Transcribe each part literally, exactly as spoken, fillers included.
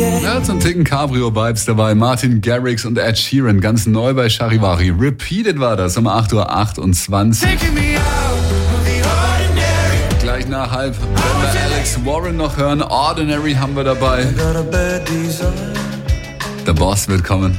Ja, zum Ticken Cabrio-Vibes dabei. Martin Garrix und Ed Sheeran, ganz neu bei Charivari. Repeated war das um acht Uhr achtundzwanzig. Gleich nach halb werden wir Alex Warren noch hören. Ordinary haben wir dabei. Der Boss wird kommen.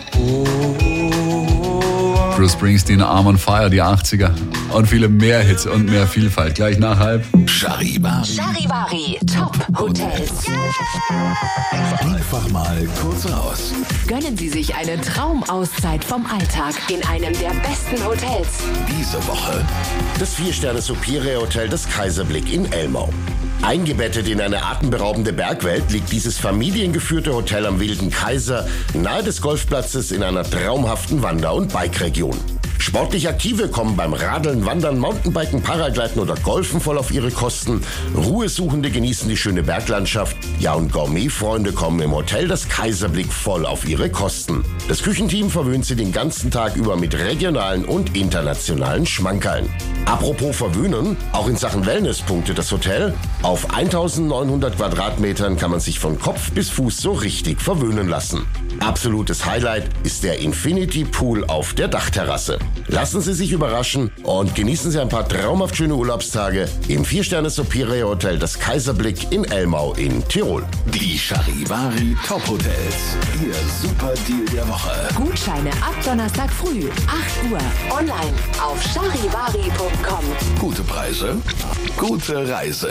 Bruce Springsteen, Arm on Fire, die achtziger. Und viele mehr Hits und mehr Vielfalt. Gleich nach halb. Charivari. Charivari, Top Hotels. Einfach mal kurz raus. Gönnen Sie sich eine Traumauszeit vom Alltag in einem der besten Hotels. Diese Woche Das Vier-Sterne Superior Hotel, das Kaiserblick in Elmau. Eingebettet in eine atemberaubende Bergwelt liegt dieses familiengeführte Hotel am Wilden Kaiser nahe des Golfplatzes in einer traumhaften Wander- und Bike-Region. Sportlich Aktive kommen beim Radeln, Wandern, Mountainbiken, Paragleiten oder Golfen voll auf ihre Kosten. Ruhesuchende genießen die schöne Berglandschaft. Ja, und Gourmetfreunde kommen im Hotel das Kaiserblick voll auf ihre Kosten. Das Küchenteam verwöhnt sie den ganzen Tag über mit regionalen und internationalen Schmankerln. Apropos verwöhnen, auch in Sachen Wellness punktet das Hotel. Auf eintausendneunhundert Quadratmetern kann man sich von Kopf bis Fuß so richtig verwöhnen lassen. Absolutes Highlight ist der Infinity Pool auf der Dachterrasse. Lassen Sie sich überraschen und genießen Sie ein paar traumhaft schöne Urlaubstage im Vier-Sterne Superior Hotel das Kaiserblick in Elmau in Tirol. die Charivari Top Hotels. Ihr super Deal der Woche. Gutscheine ab Donnerstag früh, acht Uhr. Online auf charivari punkt com. Gute Preise, gute Reise.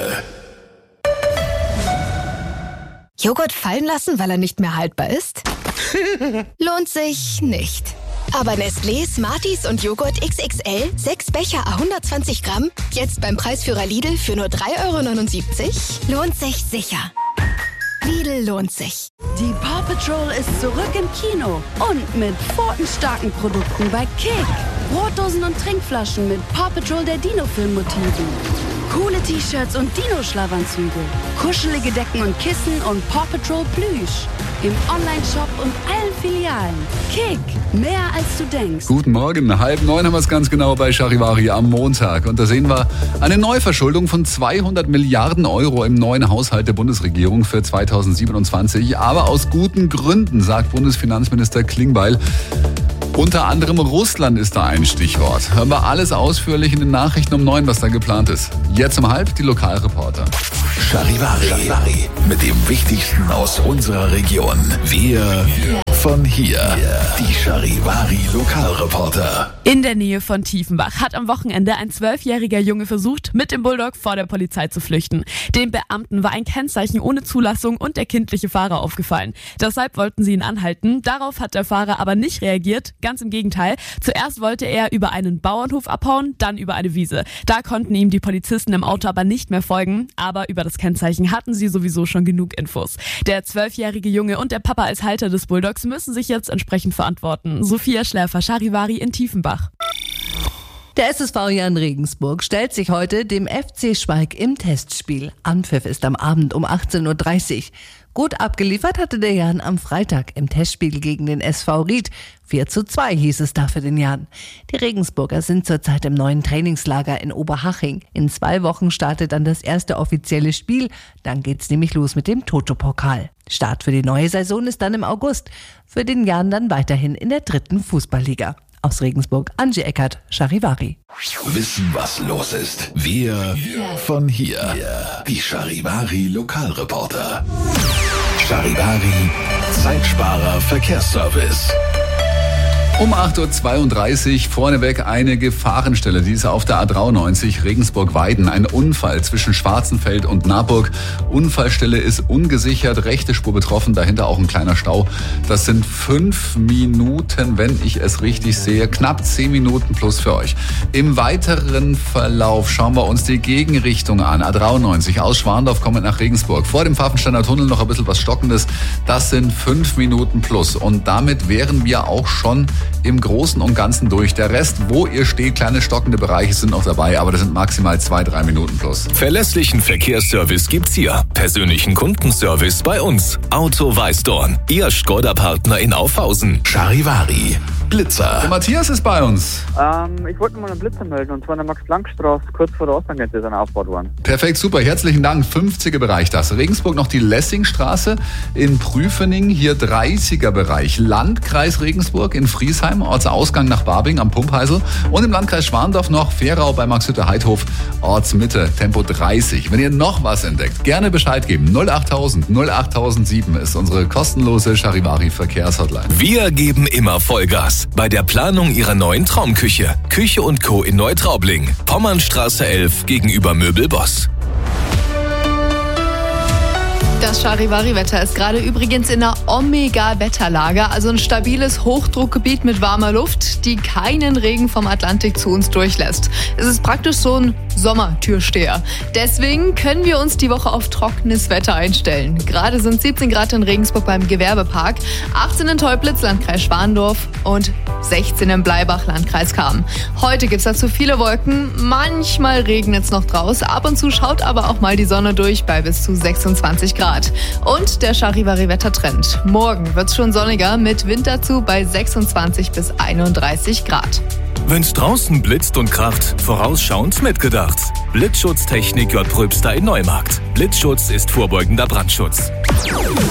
Joghurt fallen lassen, weil er nicht mehr haltbar ist? Lohnt sich nicht. Aber Nestlé, Smarties und Joghurt X X L, sechs Becher à hundertzwanzig Gramm, jetzt beim Preisführer Lidl für nur drei Euro neunundsiebzig, lohnt sich sicher. Lidl lohnt sich. Die Paw Patrol ist zurück im Kino und mit pfotenstarken Produkten bei Kick. Brotdosen und Trinkflaschen mit Paw Patrol der Dino-Film-Motiven. Coole T-Shirts und Dino-Schlafanzüge. Kuschelige Decken und Kissen und Paw Patrol Plüsch. Im Online-Shop und allen Filialen. Kick, mehr als du denkst. Guten Morgen, halb neun haben wir es ganz genau bei Charivari am Montag. Und da sehen wir eine Neuverschuldung von zweihundert Milliarden Euro im neuen Haushalt der Bundesregierung für zweitausendsiebenundzwanzig. Aber aus guten Gründen, sagt Bundesfinanzminister Klingbeil. Unter anderem Russland ist da ein Stichwort. Hören wir alles ausführlich in den Nachrichten um neun, was da geplant ist. Jetzt um halb die Lokalreporter. Charivari. Charivari. Mit dem Wichtigsten aus unserer Region. Wir von hier. Die Charivari Lokalreporter. In der Nähe von Tiefenbach hat am Wochenende ein zwölfjähriger Junge versucht, mit dem Bulldog vor der Polizei zu flüchten. Dem Beamten war ein Kennzeichen ohne Zulassung und der kindliche Fahrer aufgefallen. Deshalb wollten sie ihn anhalten. Darauf hat der Fahrer aber nicht reagiert. Ganz im Gegenteil. Zuerst wollte er über einen Bauernhof abhauen, dann über eine Wiese. Da konnten ihm die Polizisten im Auto aber nicht mehr folgen. Aber über das Kennzeichen hatten sie sowieso schon genug Infos. Der zwölfjährige Junge und der Papa als Halter des Bulldogs müssen sich jetzt entsprechend verantworten. Sophia Schläfer, Charivari in Tiefenbach. Der S S V Jan Regensburg stellt sich heute dem F C Schweig im Testspiel. Anpfiff ist am Abend um achtzehn Uhr dreißig. Gut abgeliefert hatte der Jan am Freitag im Testspiel gegen den S V Ried. vier zu zwei hieß es da für den Jan. Die Regensburger sind zurzeit im neuen Trainingslager in Oberhaching. In zwei Wochen startet dann das erste offizielle Spiel. Dann geht's nämlich los mit dem Toto-Pokal. Start für die neue Saison ist dann im August. Für den Jan dann weiterhin in der dritten Fußballliga. Aus Regensburg, Angie Eckert, Charivari. Wissen, was los ist. Wir von hier. Die Charivari Lokalreporter. Charivari Zeitsparer Verkehrsservice. Um acht Uhr zweiunddreißig vorneweg eine Gefahrenstelle, die ist auf der A dreiundneunzig Regensburg-Weiden. Ein Unfall zwischen Schwarzenfeld und Naburg. Unfallstelle ist ungesichert, rechte Spur betroffen, dahinter auch ein kleiner Stau. Das sind fünf Minuten, wenn ich es richtig sehe, knapp zehn Minuten plus für euch. Im weiteren Verlauf schauen wir uns die Gegenrichtung an. A dreiundneunzig aus Schwandorf kommt nach Regensburg. Vor dem Pfaffensteiner Tunnel noch ein bisschen was Stockendes. Das sind fünf Minuten plus und damit wären wir auch schon im Großen und Ganzen durch. Der Rest, wo ihr steht, kleine stockende Bereiche sind noch dabei, aber das sind maximal zwei, drei Minuten plus. Verlässlichen Verkehrsservice gibt's hier. Persönlichen Kundenservice bei uns. Auto Weißdorn. Ihr Skoda-Partner in Aufhausen. Charivari. Blitzer. Der Matthias ist bei uns. Ähm, ich wollte mal einen Blitzer melden, und zwar in der Max-Planck-Straße, kurz vor der Osttangente, ist einer aufgebaut worden. Perfekt, super, herzlichen Dank. fünfziger Bereich das. Regensburg noch die Lessingstraße in Prüfening, hier dreißiger Bereich. Landkreis Regensburg in Friesheim, Ortsausgang nach Barbing am Pumpheisel. Und im Landkreis Schwandorf noch Ferau bei Maxhütte-Heidhof, Ortsmitte, Tempo dreißig. Wenn ihr noch was entdeckt, gerne Bescheid geben. null achttausend null achttausendsieben ist unsere kostenlose Charivari-Verkehrshotline. Wir geben immer Vollgas bei der Planung Ihrer neuen Traumküche. Küche und Co. in Neutraubling. Pommernstraße elf gegenüber Möbelboss. Das Charivari-Wetter ist gerade übrigens in einer Omega-Wetterlage, also ein stabiles Hochdruckgebiet mit warmer Luft, die keinen Regen vom Atlantik zu uns durchlässt. Es ist praktisch so ein Sommertürsteher. Deswegen können wir uns die Woche auf trockenes Wetter einstellen. Gerade sind siebzehn Grad in Regensburg beim Gewerbepark, achtzehn in Teublitz, Landkreis Schwandorf und sechzehn in Bleibach, Landkreis Cham. Heute gibt's dazu viele Wolken, manchmal regnet es noch draus, ab und zu schaut aber auch mal die Sonne durch bei bis zu sechsundzwanzig Grad. Und der Charivari-Wettertrend. Morgen wird's schon sonniger mit Wind dazu bei sechsundzwanzig bis einunddreißig Grad. Wenn's draußen blitzt und kracht, vorausschauend mitgedacht. Blitzschutztechnik J. Pröbster in Neumarkt. Blitzschutz ist vorbeugender Brandschutz.